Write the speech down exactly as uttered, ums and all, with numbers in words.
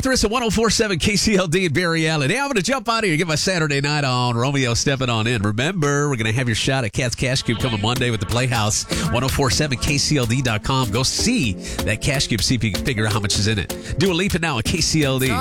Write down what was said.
Arthurus at one oh four point seven K C L D in Barry Allen. Hey, I'm going to jump out of here and get my Saturday night on. Romeo stepping on in. Remember, we're going to have your shot at Cat's Cash Cube coming Monday with the Playhouse. one oh four point seven K C L D dot com. Go see that Cash Cube, see if you can figure out how much is in it. Do a leap it now at K C L D.